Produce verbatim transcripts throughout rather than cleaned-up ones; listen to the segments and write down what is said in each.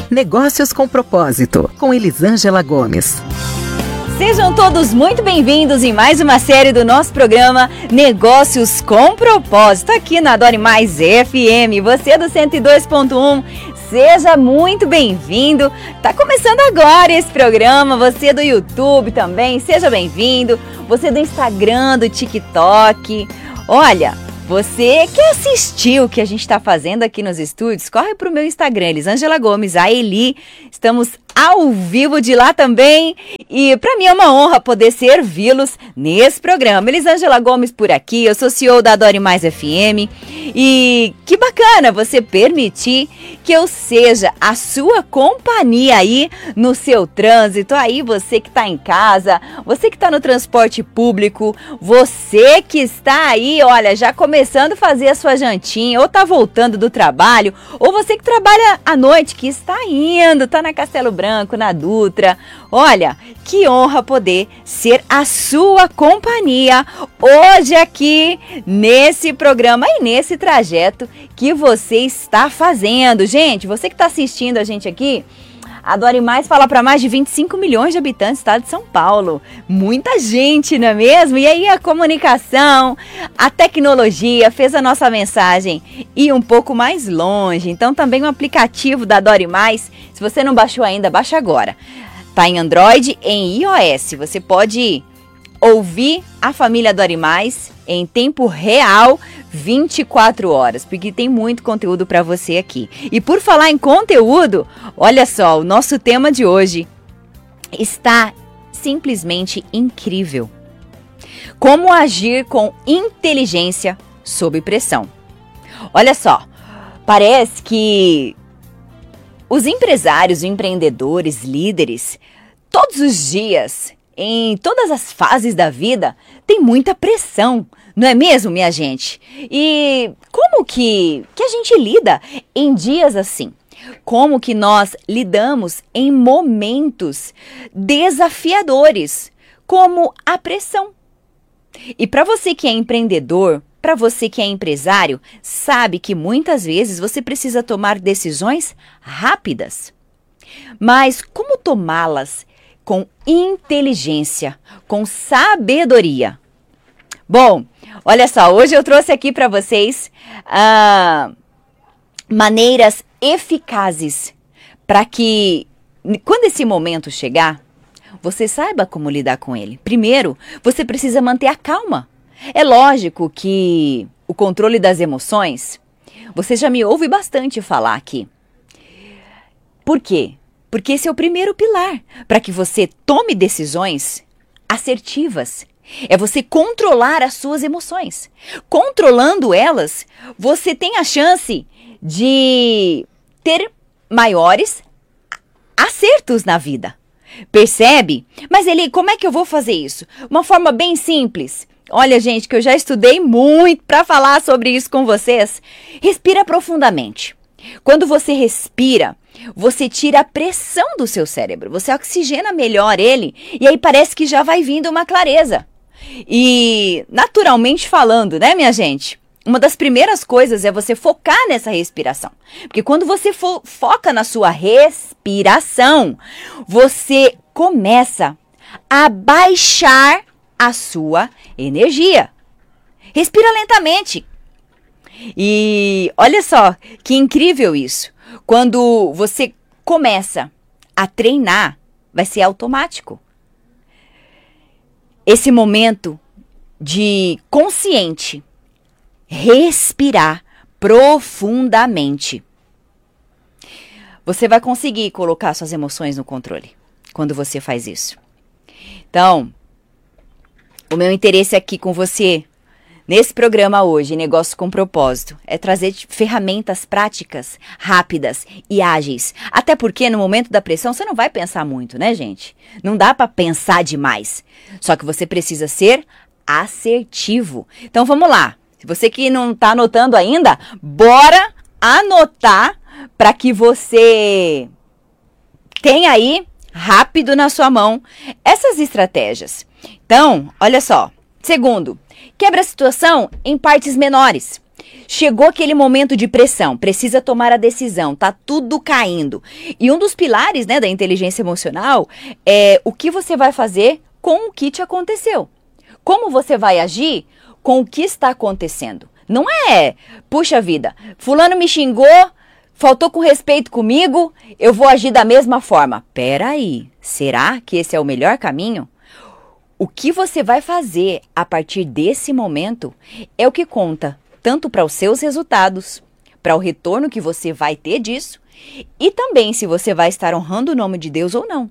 Negócios com Propósito, com Elisângela Gomes. Sejam todos muito bem-vindos em mais uma série do nosso programa Negócios com Propósito, aqui na Adore Mais F M. Você do cento e dois ponto um, seja muito bem-vindo. Tá começando agora esse programa. Você do YouTube também, seja bem-vindo. Você do Instagram, do TikTok. Olha, você que assistiu o que a gente está fazendo aqui nos estúdios, corre para o meu Instagram, Elisângela Gomes, a Eli. Estamos ao vivo de lá também. E para mim é uma honra poder servi-los nesse programa. Elisângela Gomes por aqui, eu sou C E O da Adore Mais F M. E que bacana você permitir que eu seja a sua companhia aí no seu trânsito. Aí você que está em casa, você que está no transporte público, você que está aí, olha, já começando a fazer a sua jantinha, ou está voltando do trabalho, ou você que trabalha à noite, que está indo, está na Castelo Branco, na Dutra. Olha, que honra poder ser a sua companhia hoje aqui nesse programa e nesse trajeto que você está fazendo. Gente, você que está assistindo a gente aqui, Adore Mais fala para mais de vinte e cinco milhões de habitantes do estado de São Paulo. Muita gente, não é mesmo? E aí a comunicação, a tecnologia fez a nossa mensagem ir um pouco mais longe. Então também o aplicativo da Adore Mais, se você não baixou ainda, baixa agora. Tá em Android e em iOS. Você pode ouvir a família Adore Mais em tempo real, vinte e quatro horas, porque tem muito conteúdo para você aqui. E por falar em conteúdo, olha só, o nosso tema de hoje está simplesmente incrível. Como agir com inteligência sob pressão. Olha só, parece que os empresários, empreendedores, líderes, todos os dias, em todas as fases da vida, tem muita pressão, não é mesmo, minha gente? E como que, que a gente lida em dias assim? Como que nós lidamos em momentos desafiadores, como a pressão? E para você que é empreendedor, para você que é empresário, sabe que muitas vezes você precisa tomar decisões rápidas. Mas como tomá-las com inteligência, com sabedoria? Bom, olha só, hoje eu trouxe aqui para vocês ah, maneiras eficazes para que, quando esse momento chegar, você saiba como lidar com ele. Primeiro, você precisa manter a calma. É lógico que o controle das emoções, você já me ouve bastante falar aqui. Por quê? Porque esse é o primeiro pilar para que você tome decisões assertivas. É você controlar as suas emoções. Controlando elas, você tem a chance de ter maiores acertos na vida. Percebe? Mas Eli, como é que eu vou fazer isso? Uma forma bem simples. Olha, gente, que eu já estudei muito para falar sobre isso com vocês. Respira profundamente. Quando você respira, você tira a pressão do seu cérebro, você oxigena melhor ele e aí parece que já vai vindo uma clareza. E naturalmente falando, né, minha gente? Uma das primeiras coisas é você focar nessa respiração. Porque quando você fo- foca na sua respiração, você começa a baixar a sua energia. Respira lentamente. E olha só, que incrível isso. Quando você começa a treinar, vai ser automático. Esse momento de consciente, respirar profundamente. Você vai conseguir colocar suas emoções no controle quando você faz isso. Então, o meu interesse aqui com você, nesse programa hoje, Negócio com Propósito, é trazer ferramentas práticas, rápidas e ágeis. Até porque no momento da pressão você não vai pensar muito, né, gente? Não dá para pensar demais. Só que você precisa ser assertivo. Então vamos lá. Se você que não está anotando ainda, bora anotar para que você tenha aí rápido na sua mão essas estratégias. Então, olha só. Segundo, quebra a situação em partes menores. chegou aquele momento de pressão, precisa tomar a decisão, tá tudo caindo. E um dos pilares, né, da inteligência emocional é o que você vai fazer com o que te aconteceu. Como você vai agir com o que está acontecendo. Não é, puxa vida, fulano me xingou, faltou com respeito comigo, eu vou agir da mesma forma. Peraí, será que esse é o melhor caminho? O que você vai fazer a partir desse momento é o que conta, tanto para os seus resultados, para o retorno que você vai ter disso, e também se você vai estar honrando o nome de Deus ou não.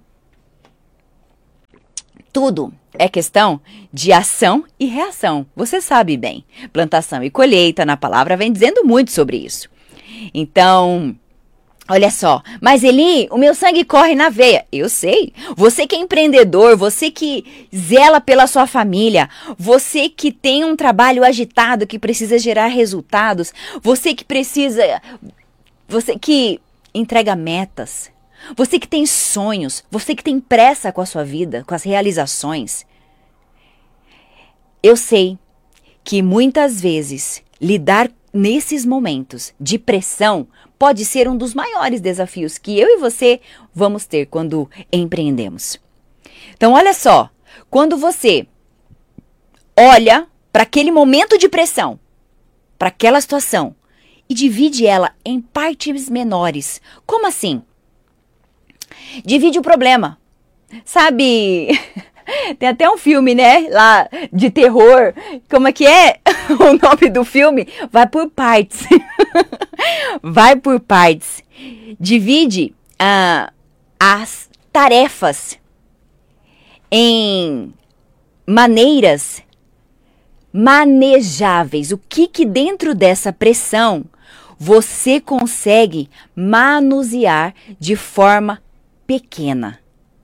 Tudo é questão de ação e reação. Você sabe bem, plantação e colheita, na palavra vem dizendo muito sobre isso. Então, olha só, mas Eli, o meu sangue corre na veia. Eu sei, você que é empreendedor, você que zela pela sua família, você que tem um trabalho agitado que precisa gerar resultados, você que precisa, você que entrega metas, você que tem sonhos, você que tem pressa com a sua vida, com as realizações. Eu sei que muitas vezes lidar nesses momentos de pressão pode ser um dos maiores desafios que eu e você vamos ter quando empreendemos. Então, olha só, quando você olha para aquele momento de pressão, para aquela situação, e divide ela em partes menores. Como assim? Divide o problema. Sabe, tem até um filme, né, lá de terror. Como é que é o nome do filme? Vai por partes. Vai por partes. Divide ah, as tarefas em maneiras manejáveis. O que que dentro dessa pressão você consegue manusear de forma pequena?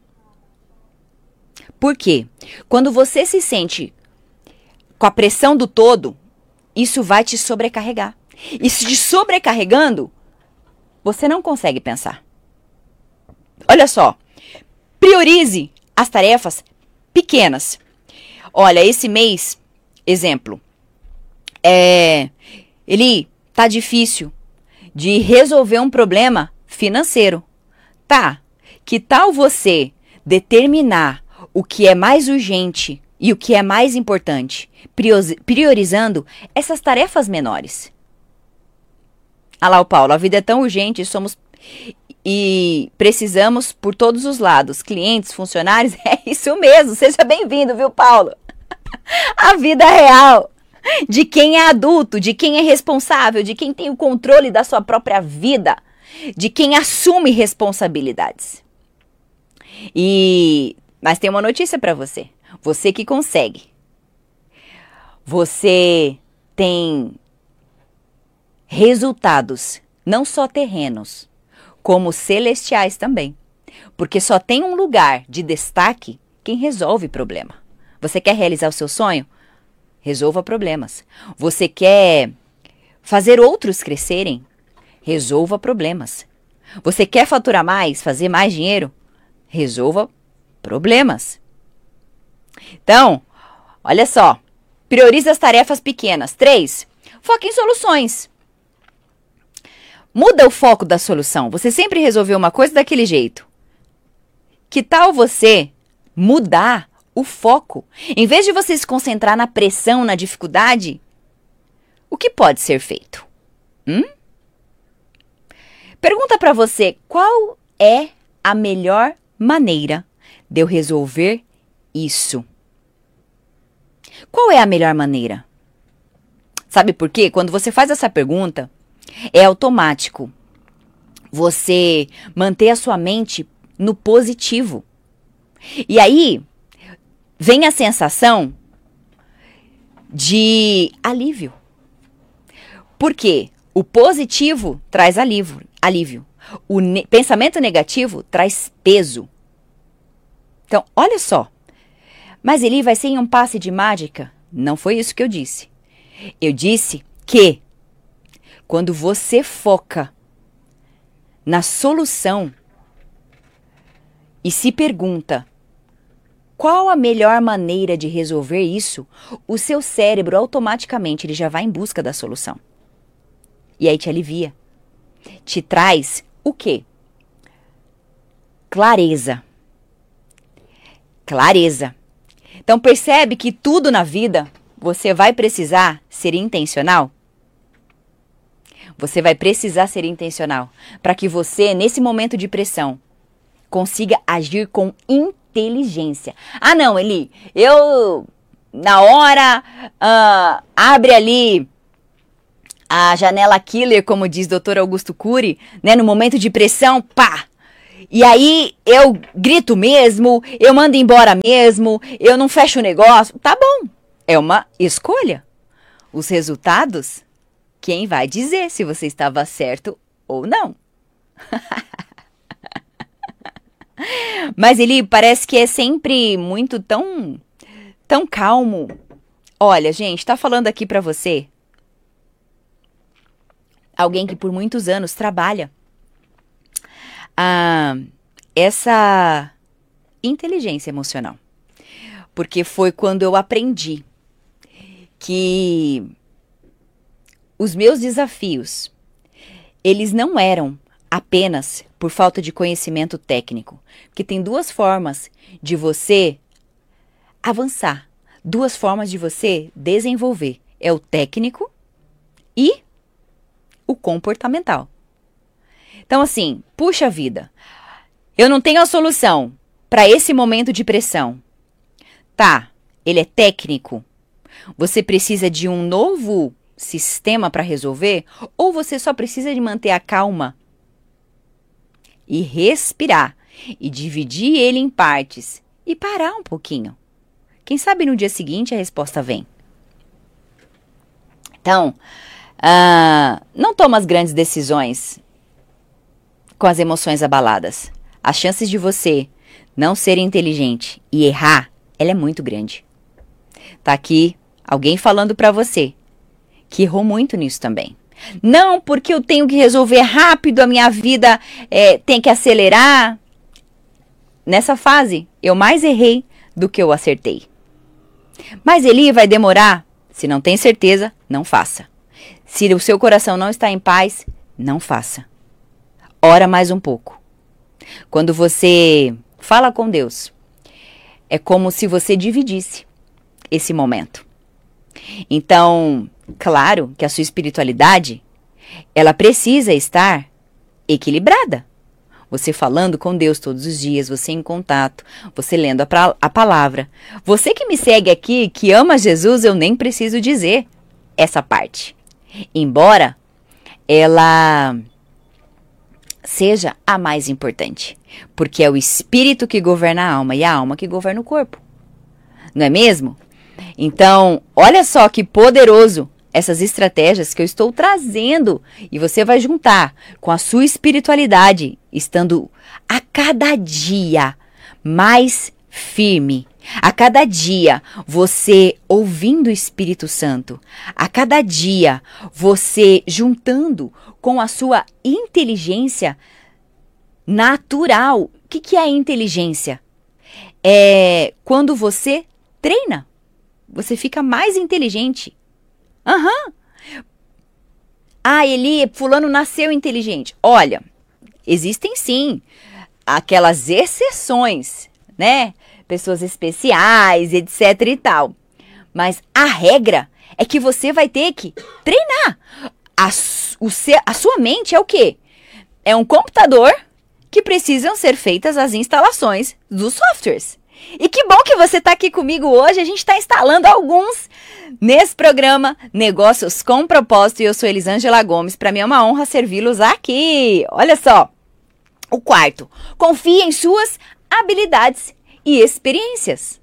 Por quê? Quando você se sente com a pressão do todo, isso vai te sobrecarregar. E se te sobrecarregando, você não consegue pensar. Olha só, priorize as tarefas pequenas. Olha, esse mês, exemplo, é, ele tá difícil de resolver um problema financeiro. Tá, que tal você determinar o que é mais urgente e o que é mais importante, priorizando essas tarefas menores? Ah lá o Paulo, a vida é tão urgente, somos e precisamos por todos os lados, clientes, funcionários, é isso mesmo, seja bem-vindo, viu, Paulo? A vida real de quem é adulto, de quem é responsável, de quem tem o controle da sua própria vida, de quem assume responsabilidades. E mas tem uma notícia para você. Você que consegue. Você tem resultados, não só terrenos, como celestiais também. Porque só tem um lugar de destaque quem resolve problema. Você quer realizar o seu sonho? Resolva problemas. Você quer fazer outros crescerem? Resolva problemas. Você quer faturar mais, fazer mais dinheiro? Resolva problemas. Então, olha só. Priorize as tarefas pequenas. Três, foque em soluções. Muda o foco da solução. Você sempre resolveu uma coisa daquele jeito. Que tal você mudar o foco? Em vez de você se concentrar na pressão, na dificuldade, o que pode ser feito? Hum? Pergunta para você, qual é a melhor maneira de eu resolver isso? Qual é a melhor maneira? Sabe por quê? Quando você faz essa pergunta, é automático você manter a sua mente no positivo. E aí, vem a sensação de alívio. Por quê? O positivo traz alívio. alívio. O ne- pensamento negativo traz peso. Então, olha só. Mas ele vai ser em um passe de mágica? Não foi isso que eu disse. Eu disse que quando você foca na solução e se pergunta qual a melhor maneira de resolver isso, o seu cérebro automaticamente ele já vai em busca da solução. E aí te alivia. Te traz o quê? Clareza. Clareza. Então percebe que tudo na vida você vai precisar ser intencional? Você vai precisar ser intencional para que você, nesse momento de pressão, consiga agir com inteligência. Ah não, Eli, eu na hora uh, abre ali a janela killer, como diz doutor Augusto Cury, né, no momento de pressão, pá! E aí eu grito mesmo, eu mando embora mesmo, eu não fecho o negócio. Tá bom, é uma escolha. Os resultados, quem vai dizer se você estava certo ou não? Mas ele parece que é sempre muito tão, tão calmo. Olha, gente, tá falando aqui pra você alguém que por muitos anos trabalha ah, essa inteligência emocional. Porque foi quando eu aprendi que os meus desafios, eles não eram apenas por falta de conhecimento técnico. Porque tem duas formas de você avançar, duas formas de você desenvolver. É o técnico e o comportamental. Então assim, puxa vida, eu não tenho a solução para esse momento de pressão. Tá, ele é técnico. Você precisa de um novo sistema para resolver? Ou você só precisa de manter a calma e respirar e dividir ele em partes e parar um pouquinho? Quem sabe no dia seguinte a resposta vem. Então, uh, não toma as grandes decisões com as emoções abaladas. As chances de você não ser inteligente e errar, ela é muito grande. Tá aqui alguém falando pra você que errou muito nisso também. Não, porque eu tenho que resolver rápido, a minha vida é, tem que acelerar. Nessa fase, eu mais errei do que eu acertei. Mas ele vai demorar? Se não tem certeza, não faça. Se o seu coração não está em paz, não faça. Ora mais um pouco. Quando você fala com Deus, é como se você dividisse esse momento. Então, claro que a sua espiritualidade, ela precisa estar equilibrada. Você falando com Deus todos os dias, você em contato, você lendo a, pra, a palavra. Você que me segue aqui, que ama Jesus, eu nem preciso dizer essa parte. Embora ela seja a mais importante. Porque é o espírito que governa a alma e a alma que governa o corpo. Não é mesmo? Então, olha só que poderoso essas estratégias que eu estou trazendo. E você vai juntar com a sua espiritualidade, estando a cada dia mais firme. A cada dia você ouvindo o Espírito Santo. A cada dia você juntando com a sua inteligência natural. O que, que é inteligência? É quando você treina. Você fica mais inteligente. Aham. Uhum. Ah, Eli, fulano nasceu inteligente. Olha, existem sim aquelas exceções, né? Pessoas especiais, etc e tal. Mas a regra é que você vai ter que treinar. A, o seu, a sua mente é o quê? É um computador que precisam ser feitas as instalações dos softwares. E que bom que você está aqui comigo hoje. A gente está instalando alguns nesse programa Negócios com Propósito. E eu sou Elisângela Gomes. Para mim é uma honra servi-los aqui. Olha só. O quarto. Confie em suas habilidades e experiências.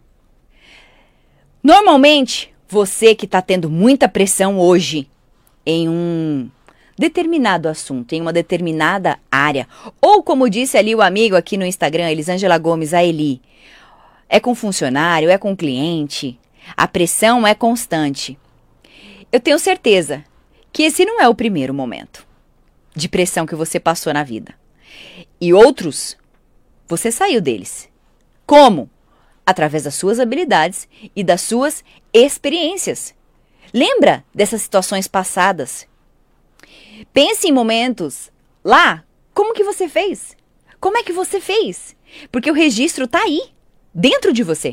Normalmente, você que está tendo muita pressão hoje em um determinado assunto, em uma determinada área, ou como disse ali o amigo aqui no Instagram, Elisângela Gomes, a Eli, é com funcionário, é com cliente, a pressão é constante. Eu tenho certeza que esse não é o primeiro momento de pressão que você passou na vida. E outros, você saiu deles. Como? Através das suas habilidades e das suas experiências. Lembra dessas situações passadas Pense em momentos lá, como que você fez? Como é que você fez? Porque o registro tá aí, dentro de você.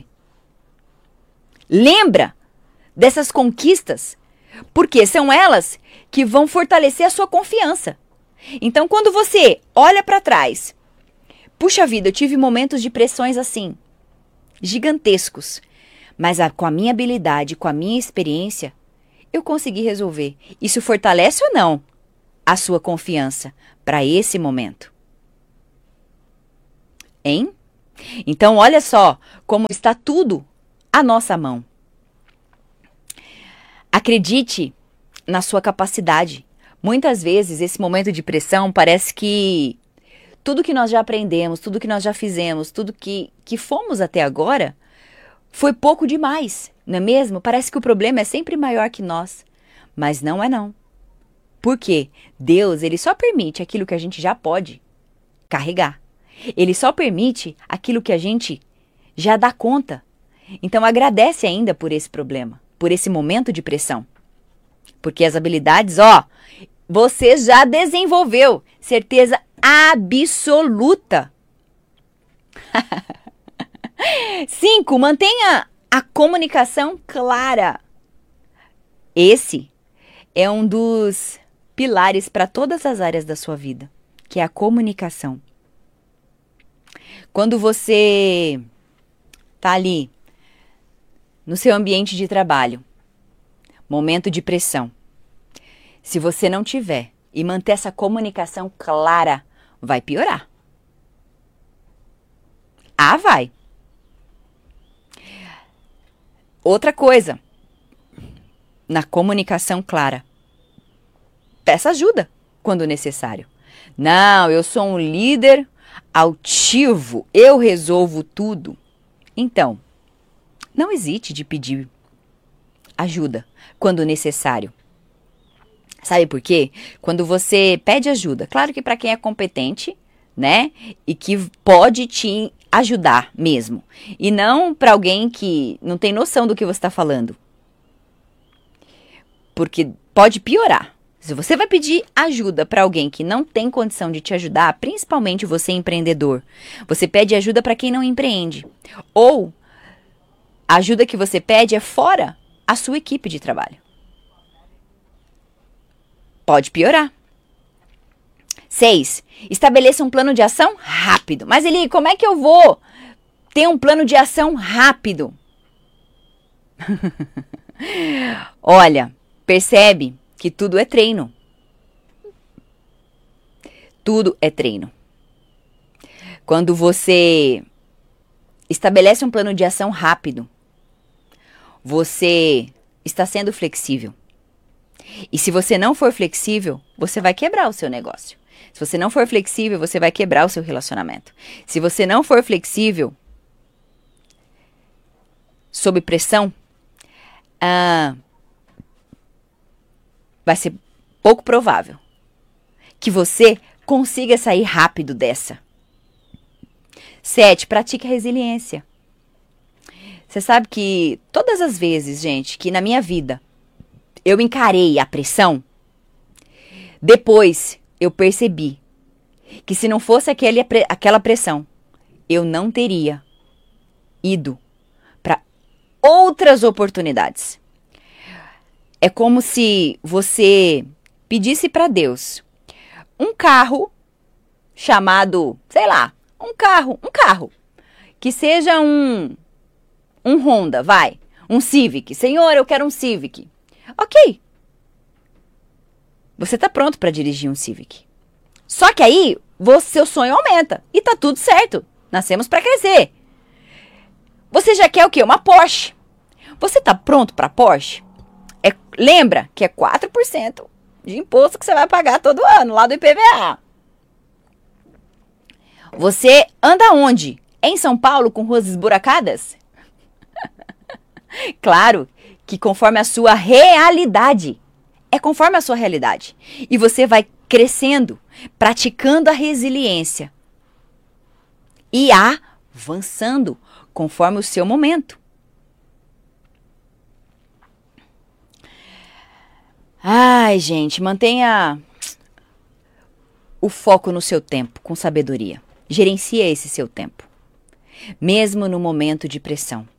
Lembra dessas conquistas, porque são elas que vão fortalecer a sua confiança. Então, quando você olha para trás, puxa vida, eu tive momentos de pressões assim, gigantescos, mas a, com a minha habilidade, com a minha experiência, eu consegui resolver. Isso fortalece ou não a sua confiança para esse momento? Hein? Então, olha só como está tudo à nossa mão. Acredite na sua capacidade. Muitas vezes, esse momento de pressão parece que tudo que nós já aprendemos, tudo que nós já fizemos, tudo que, que fomos até agora, foi pouco demais, não é mesmo? Parece que o problema é sempre maior que nós. Mas não é não. Por quê? Deus, ele só permite aquilo que a gente já pode carregar. Ele só permite aquilo que a gente já dá conta. Então agradece ainda por esse problema, por esse momento de pressão. Porque as habilidades, ó, você já desenvolveu. Certeza absoluta. Cinco, mantenha a comunicação clara. Esse é um dos pilares para todas as áreas da sua vida, que é a comunicação. Quando você tá ali no seu ambiente de trabalho, momento de pressão, se você não tiver e manter essa comunicação clara, vai piorar. Ah, vai. Outra coisa, na comunicação clara, peça ajuda quando necessário. Não, eu sou um líder altivo, eu resolvo tudo. Então, não hesite de pedir ajuda quando necessário. Sabe por quê? Quando você pede ajuda, claro que para quem é competente, né? E que pode te ajudar mesmo. E não para alguém que não tem noção do que você está falando. Porque pode piorar. Se você vai pedir ajuda para alguém que não tem condição de te ajudar, principalmente você empreendedor, você pede ajuda para quem não empreende. Ou a ajuda que você pede é fora a sua equipe de trabalho. Pode piorar. Seis, estabeleça um plano de ação rápido. Mas Eli, como é que eu vou ter um plano de ação rápido? Olha, percebe que tudo é treino. Tudo é treino. Quando você estabelece um plano de ação rápido, você está sendo flexível. E se você não for flexível, você vai quebrar o seu negócio. Se você não for flexível, você vai quebrar o seu relacionamento. Se você não for flexível, sob pressão, ah, vai ser pouco provável que você consiga sair rápido dessa. Sete, pratique a resiliência. Você sabe que todas as vezes, gente, que na minha vida eu encarei a pressão, depois eu percebi que se não fosse aquele, aquela pressão, eu não teria ido para outras oportunidades. É como se você pedisse para Deus um carro chamado, sei lá, um carro, um carro, que seja um, um Honda, vai, um Civic. Senhor, eu quero um Civic. Ok. Você tá pronto para dirigir um Civic. Só que aí, você, seu sonho aumenta. E tá tudo certo. Nascemos para crescer. Você já quer o quê? Uma Porsche. Você tá pronto para Porsche? É, lembra que é quatro por cento de imposto que você vai pagar todo ano, lá do I P V A. Você anda onde? Em São Paulo com ruas esburacadas? Claro que conforme a sua realidade. É conforme a sua realidade. E você vai crescendo, praticando a resiliência. E avançando conforme o seu momento. Ai, gente, mantenha o foco no seu tempo com sabedoria. Gerencia esse seu tempo, mesmo no momento de pressão,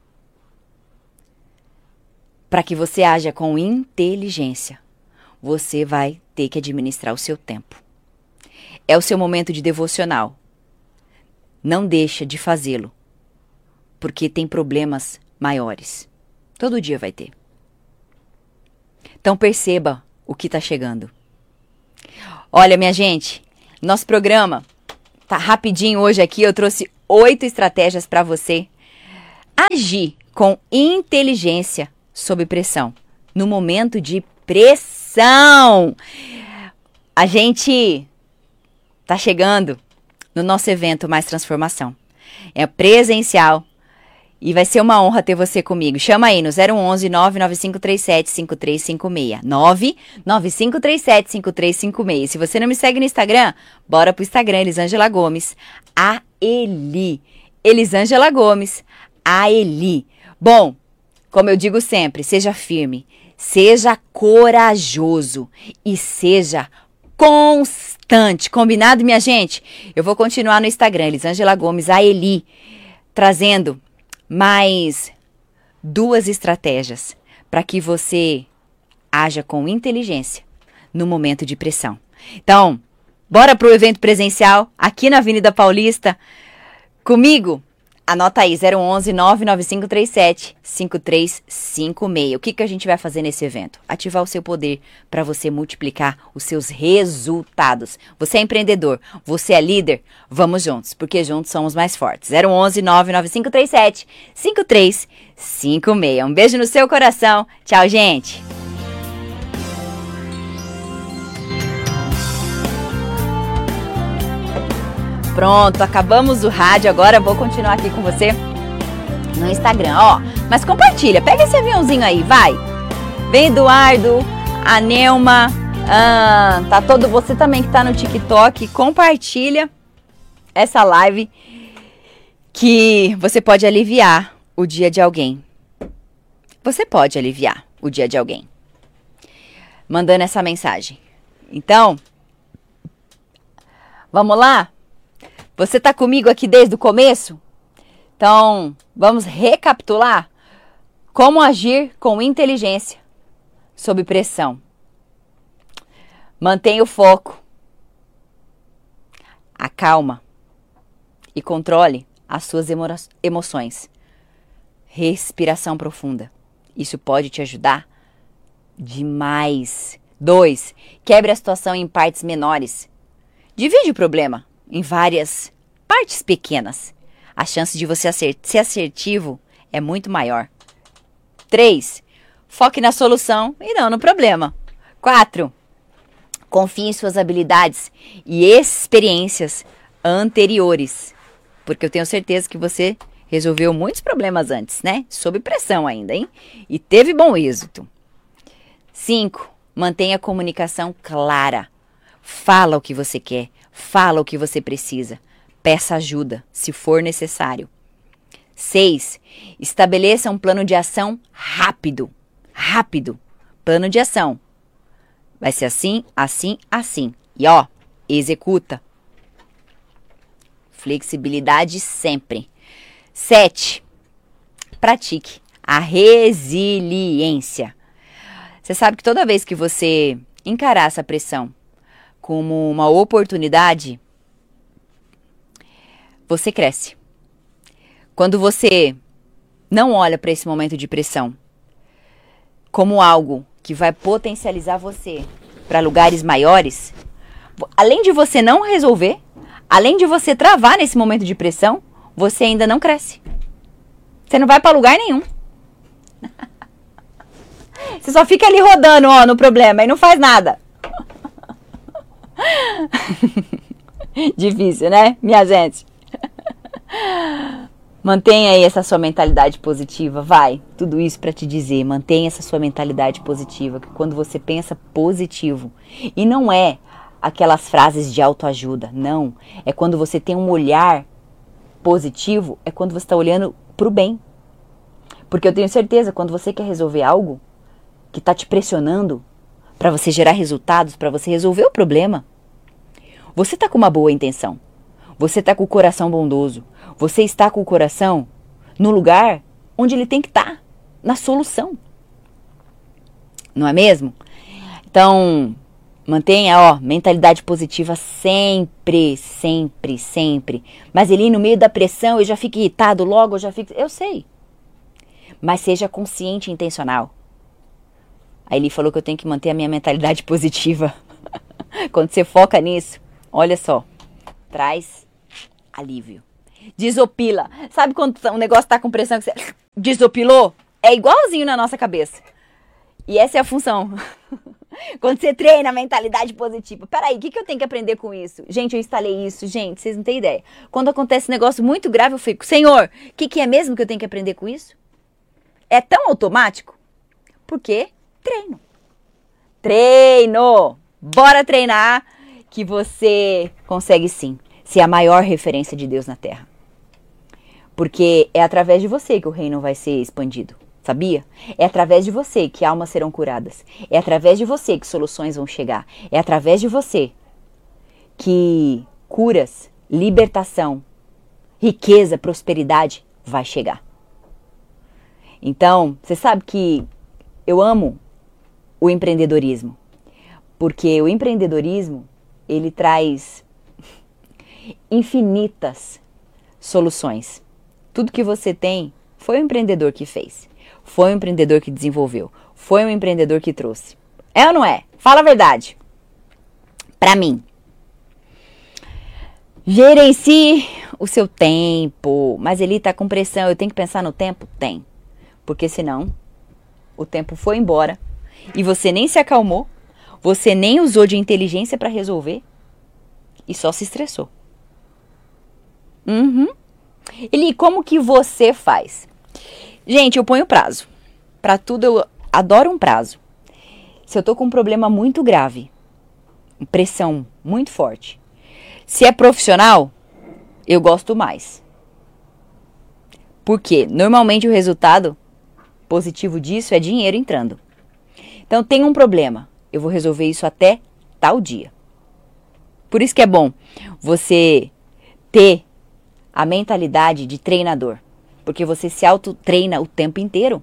para que você haja com inteligência. Você vai ter que administrar o seu tempo. É o seu momento de devocional. Não deixa de fazê-lo, porque tem problemas maiores. Todo dia vai ter. Então perceba o que está chegando. Olha, minha gente, nosso programa tá rapidinho hoje aqui. Eu trouxe oito estratégias para você agir com inteligência sob pressão, no momento de pressão. A gente tá chegando no nosso evento Mais Transformação. É presencial e vai ser uma honra ter você comigo. Chama aí no zero onze, nove nove cinco três sete, cinco três cinco seis. nove nove cinco três sete, cinco três cinco seis. Se você não me segue no Instagram, bora pro Instagram, Elisângela Gomes, a Eli. Elisângela Gomes, a Eli. Bom, como eu digo sempre, seja firme, seja corajoso e seja constante. Combinado, minha gente? Eu vou continuar no Instagram, Elisângela Gomes, a Eli, trazendo mais duas estratégias para que você haja com inteligência no momento de pressão. Então, bora pro evento presencial aqui na Avenida Paulista comigo. Anota aí, zero onze, nove nove cinco três sete, cinco três cinco seis. O que, que a gente vai fazer nesse evento? Ativar o seu poder para você multiplicar os seus resultados. Você é empreendedor, você é líder? Vamos juntos, porque juntos somos mais fortes. zero onze, nove nove cinco três sete, cinco três cinco seis. Um beijo no seu coração. Tchau, gente. Pronto, acabamos o rádio, agora vou continuar aqui com você no Instagram, ó. Mas compartilha, pega esse aviãozinho aí, vai. Vem Eduardo, a Neuma, ah, tá todo, você também que tá no TikTok, compartilha essa live que você pode aliviar o dia de alguém. Você pode aliviar o dia de alguém mandando essa mensagem. Então, vamos lá? Você tá comigo aqui desde o começo? Então, vamos recapitular como agir com inteligência sob pressão. Mantenha o foco, acalma e controle as suas emo- emoções. Respiração profunda. Isso pode te ajudar demais. Dois, quebre a situação em partes menores. Divide o problema em várias partes pequenas. A chance de você acert- ser assertivo é muito maior. Três, foque na solução e não no problema. Quatro, confie em suas habilidades e experiências anteriores. Porque eu tenho certeza que você resolveu muitos problemas antes, né? Sob pressão ainda, hein? E teve bom êxito. Cinco, mantenha a comunicação clara. Fala o que você quer. Fala o que você precisa. Peça ajuda, se for necessário. Seis, estabeleça um plano de ação rápido. Rápido. Plano de ação. Vai ser assim, assim, assim. E ó, executa. Flexibilidade sempre. Sete, pratique a resiliência. Você sabe que toda vez que você encarar essa pressão como uma oportunidade, você cresce. Quando você não olha para esse momento de pressão como algo que vai potencializar você para lugares maiores, além de você não resolver, além de você travar nesse momento de pressão, você ainda não cresce. Você não vai para lugar nenhum. Você só fica ali rodando, ó, no problema e não faz nada. Difícil, né, minha gente? Mantenha aí essa sua mentalidade positiva, vai. Tudo isso para te dizer, mantenha essa sua mentalidade positiva, que quando você pensa positivo, e não é aquelas frases de autoajuda, não. É quando você tem um olhar positivo, é quando você está olhando pro bem. Porque eu tenho certeza, quando você quer resolver algo que está te pressionando para você gerar resultados, para você resolver o problema, Você está com uma boa intenção. Você está com o coração bondoso. Você está com o coração no lugar onde ele tem que estar, na solução. Não é mesmo? Então, mantenha, ó, mentalidade positiva sempre, sempre, sempre. Mas ele no meio da pressão, eu já fico irritado logo, eu já fico... Eu sei. Mas seja consciente e intencional. Aí ele falou que eu tenho que manter a minha mentalidade positiva. Quando você foca nisso, olha só, traz alívio. Desopila. Sabe quando o negócio tá com pressão que você desopilou? É igualzinho na nossa cabeça. E essa é a função. Quando você treina a mentalidade positiva. Peraí, o que, que eu tenho que aprender com isso? Gente, eu instalei isso. Gente, vocês não têm ideia. Quando acontece um negócio muito grave, eu fico, Senhor, o que, que é mesmo que eu tenho que aprender com isso? É tão automático? Porque treino. Treino! Bora treinar que você consegue sim ser a maior referência de Deus na Terra. Porque é através de você que o reino vai ser expandido. Sabia? É através de você que almas serão curadas. É através de você que soluções vão chegar. É através de você que curas, libertação, riqueza, prosperidade vai chegar. Então, você sabe que eu amo o empreendedorismo. Porque o empreendedorismo, ele traz infinitas soluções. Tudo que você tem foi o empreendedor que fez. Foi o empreendedor que desenvolveu. Foi o empreendedor que trouxe. É ou não é? Fala a verdade. Pra mim. Gerencie o seu tempo. Mas ele tá com pressão. Eu tenho que pensar no tempo? Tem. Porque senão, o tempo foi embora. E você nem se acalmou. Você nem usou de inteligência pra resolver. E só se estressou. Uhum. Eli, como que você faz? Gente, eu ponho prazo. Pra tudo eu adoro um prazo. Se eu tô com um problema muito grave, pressão muito forte. Se é profissional, eu gosto mais. Porque normalmente o resultado positivo disso é dinheiro entrando. Então tem um problema, eu vou resolver isso até tal dia. Por isso que é bom você ter a mentalidade de treinador. Porque você se autotreina o tempo inteiro.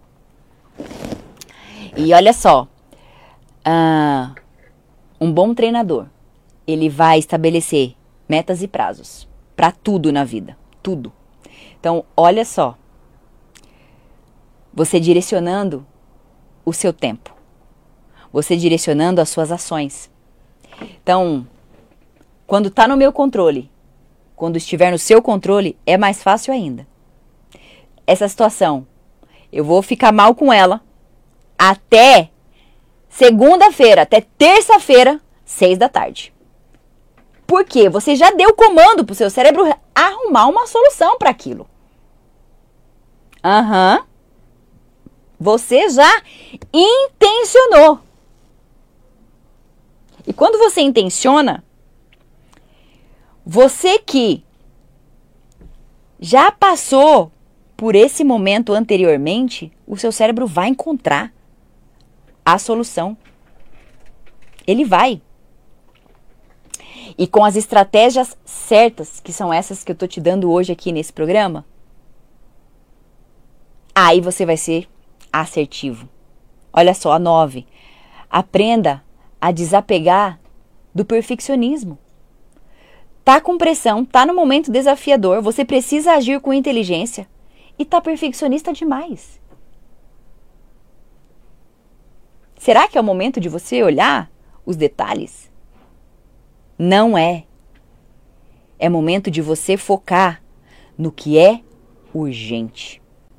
E olha só, uh, um bom treinador, ele vai estabelecer metas e prazos para tudo na vida, tudo. Então, olha só, você direcionando o seu tempo, você direcionando as suas ações. Então, quando está no meu controle, quando estiver no seu controle, é mais fácil ainda. Essa situação, eu vou ficar mal com ela até segunda-feira, até terça-feira, seis da tarde. Por quê? Você já deu comando pro seu cérebro arrumar uma solução para aquilo. Aham. Uhum. Você já intencionou. E quando você intenciona, você que já passou por esse momento anteriormente, o seu cérebro vai encontrar a solução. Ele vai. E com as estratégias certas, que são essas que eu tô te dando hoje aqui nesse programa, aí você vai ser assertivo. Olha só, a nove. Aprenda a desapegar do perfeccionismo. Tá com pressão, tá no momento desafiador, você precisa agir com inteligência. E tá perfeccionista demais. Será que é o momento de você olhar os detalhes? Não é. É momento de você focar no que é urgente.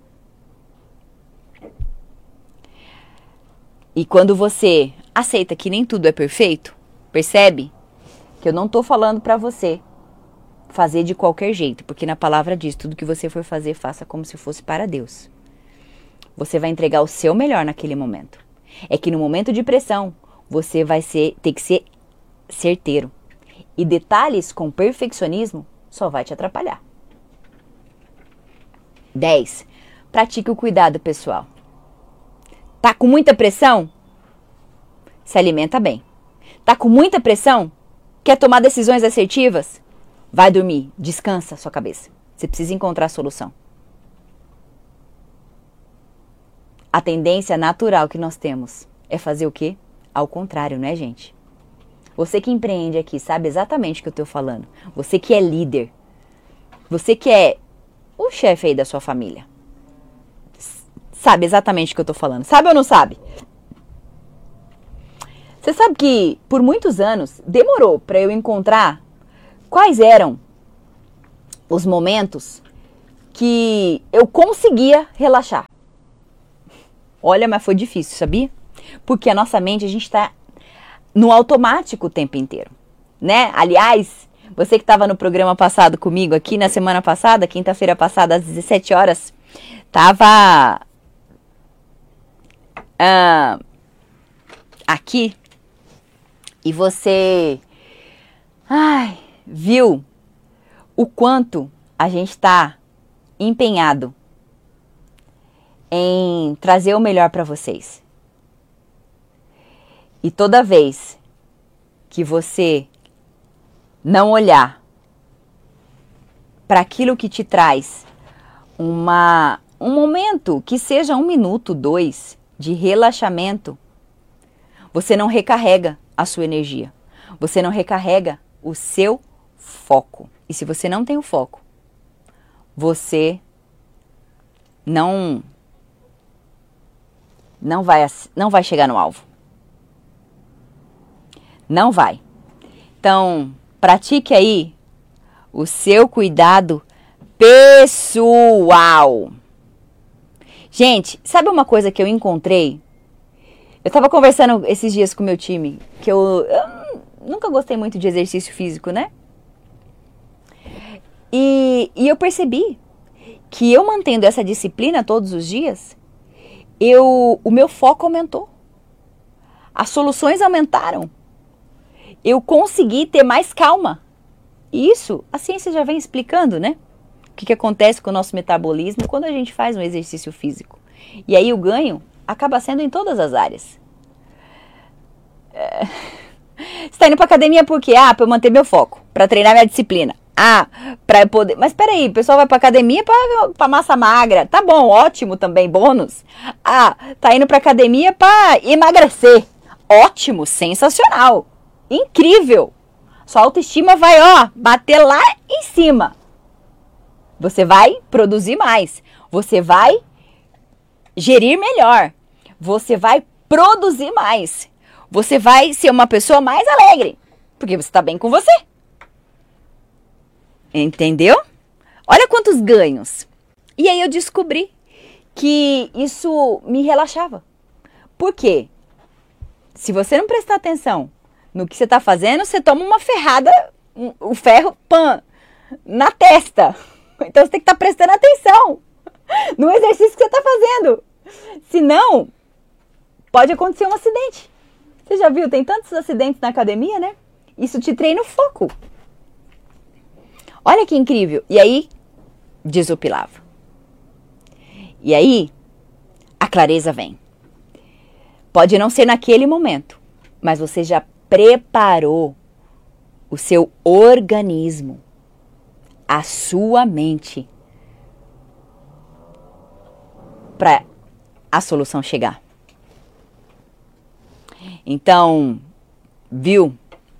E quando você aceita que nem tudo é perfeito, percebe que eu não tô falando pra você fazer de qualquer jeito, porque na palavra diz, tudo que você for fazer, faça como se fosse para Deus. Você vai entregar o seu melhor naquele momento. É que no momento de pressão, você vai ser, ter que ser certeiro. E detalhes com perfeccionismo só vai te atrapalhar. dez. Pratique o cuidado pessoal. Tá com muita pressão? Se alimenta bem. Tá com muita pressão? Quer tomar decisões assertivas? Vai dormir, descansa a sua cabeça. Você precisa encontrar a solução. A tendência natural que nós temos é fazer o quê? Ao contrário, né, gente? Você que empreende aqui sabe exatamente o que eu estou falando. Você que é líder. Você que é o chefe aí da sua família. Sabe exatamente o que eu estou falando. Sabe ou não sabe? Você sabe que por muitos anos demorou para eu encontrar quais eram os momentos que eu conseguia relaxar. Olha, mas foi difícil, sabia? Porque a nossa mente, a gente está no automático o tempo inteiro, né? Aliás, você que estava no programa passado comigo aqui, na semana passada, quinta-feira passada, às dezessete horas, estava uh, aqui e você ai, viu o quanto a gente está empenhado em trazer o melhor para vocês. E toda vez que você não olhar para aquilo que te traz uma, um momento, que seja um minuto, dois, de relaxamento, você não recarrega a sua energia. Você não recarrega o seu foco. E se você não tem o foco, você não, não, vai, não vai chegar no alvo. Não vai. Então, pratique aí o seu cuidado pessoal. Gente, sabe uma coisa que eu encontrei? Eu tava conversando esses dias com o meu time, que eu, eu nunca gostei muito de exercício físico, né? E, e eu percebi que eu mantendo essa disciplina todos os dias, eu, o meu foco aumentou. As soluções aumentaram. Eu consegui ter mais calma. E isso, a ciência já vem explicando, né? O que, que acontece com o nosso metabolismo quando a gente faz um exercício físico. E aí o ganho acaba sendo em todas as áreas. É... Você está indo para academia por quê? Ah, para eu manter meu foco, para treinar minha disciplina. Ah, para eu poder... Mas peraí, o pessoal vai para academia para massa magra. Tá bom, ótimo também, bônus. Ah, tá indo para academia para emagrecer. Ótimo, sensacional. Incrível! Sua autoestima vai, ó, bater lá em cima. Você vai produzir mais. Você vai gerir melhor. Você vai produzir mais. Você vai ser uma pessoa mais alegre. Porque você está bem com você. Entendeu? Olha quantos ganhos. E aí eu descobri que isso me relaxava. Por quê? Se você não prestar atenção no que você está fazendo, você toma uma ferrada, um, o ferro, pã, na testa. Então você tem que estar tá prestando atenção no exercício que você está fazendo. Senão, pode acontecer um acidente. Você já viu? Tem tantos acidentes na academia, né? Isso te treina o foco. Olha que incrível. E aí, desopilava. E aí, a clareza vem. Pode não ser naquele momento, mas você já preparou o seu organismo, a sua mente, para a solução chegar. Então, viu?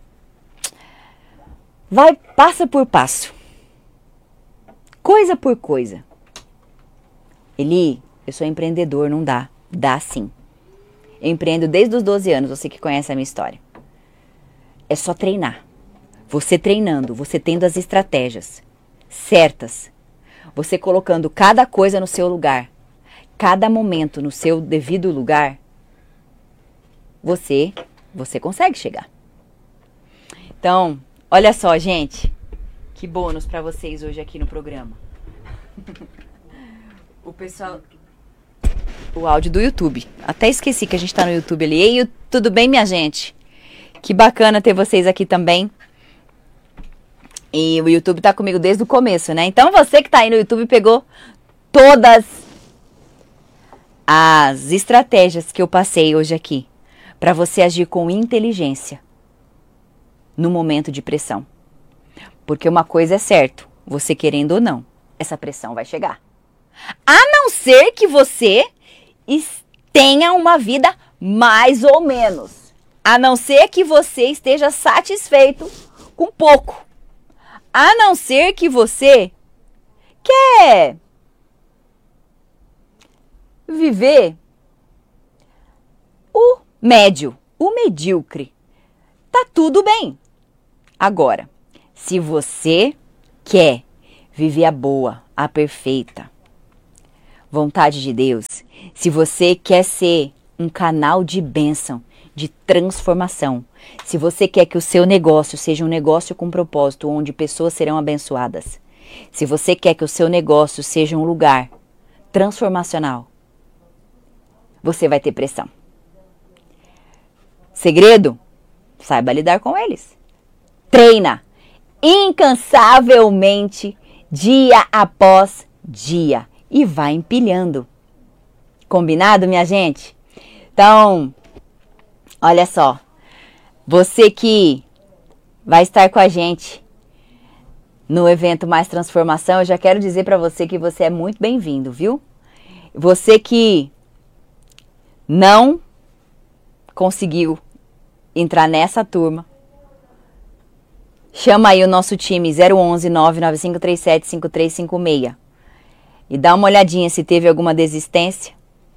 Vai passo por passo, coisa por coisa. Eli, eu sou empreendedor, não dá. Dá sim. Eu empreendo desde os doze anos, você que conhece a minha história. É só treinar. Você treinando, você tendo as estratégias certas, você colocando cada coisa no seu lugar, cada momento no seu devido lugar, você, você consegue chegar. Então, olha só, gente, que bônus para vocês hoje aqui no programa. O pessoal... O áudio do YouTube. Até esqueci que a gente tá no YouTube ali. Ei, tudo bem, minha gente? Que bacana ter vocês aqui também. E o YouTube tá comigo desde o começo, né? Então você que tá aí no YouTube pegou todas as estratégias que eu passei hoje aqui para você agir com inteligência. no momento de pressão. Porque uma coisa é certo, você querendo ou não, essa pressão vai chegar. A não ser que você tenha uma vida mais ou menos. A não ser que você esteja satisfeito com pouco. A não ser que você quer viver o médio, o medíocre. Tá tudo bem. Agora, se você quer viver a boa, a perfeita vontade de Deus, se você quer ser um canal de bênção, de transformação, se você quer que o seu negócio seja um negócio com propósito, onde pessoas serão abençoadas, se você quer que o seu negócio seja um lugar transformacional, você vai ter pressão. Segredo? Saiba lidar com eles. Treina incansavelmente, dia após dia, e vai empilhando. Combinado, minha gente? Então, olha só, você que vai estar com a gente no evento Mais Transformação, eu já quero dizer para você que você é muito bem-vindo, viu? Você que não conseguiu entrar nessa turma, chama aí o nosso time zero onze, nove nove cinco três sete, cinco três cinco seis e dá uma olhadinha se teve alguma desistência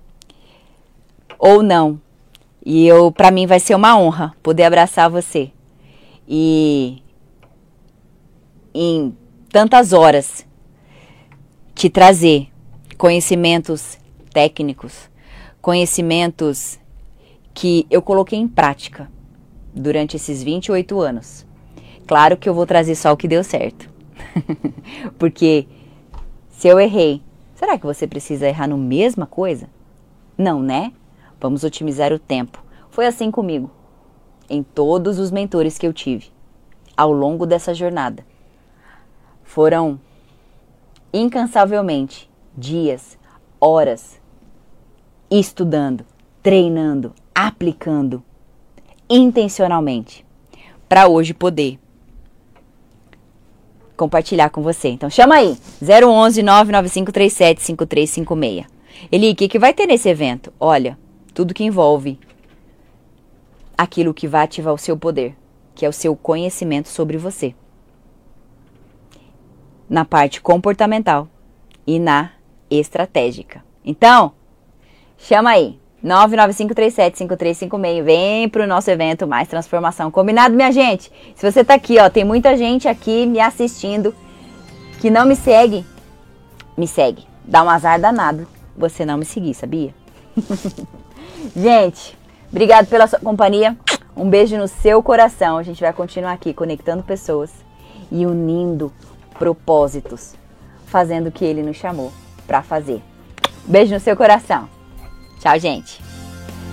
ou não. E eu, para mim vai ser uma honra poder abraçar você e em tantas horas te trazer conhecimentos técnicos, conhecimentos que eu coloquei em prática durante esses vinte e oito anos. Claro que eu vou trazer só o que deu certo. Porque se eu errei, será que você precisa errar no mesma coisa? Não, né? Vamos otimizar o tempo. Foi assim comigo, em todos os mentores que eu tive ao longo dessa jornada. Foram incansavelmente dias, horas, estudando, treinando, aplicando intencionalmente para hoje poder compartilhar com você. Então chama aí, zero onze, nove nove cinco três sete, cinco três cinco seis. Eli, o que, que vai ter nesse evento? Olha, tudo que envolve aquilo que vai ativar o seu poder, que é o seu conhecimento sobre você, na parte comportamental e na estratégica. Então, chama aí, nove nove cinco três sete, cinco três cinco seis, vem pro nosso evento Mais Transformação. Combinado, minha gente? Se você tá aqui, ó, tem muita gente aqui me assistindo que não me segue, me segue. Dá um azar danado você não me seguir, sabia? Gente, obrigado pela sua companhia. Um beijo no seu coração. A gente vai continuar aqui conectando pessoas e unindo propósitos, fazendo o que ele nos chamou pra fazer. Beijo no seu coração. Tchau, gente.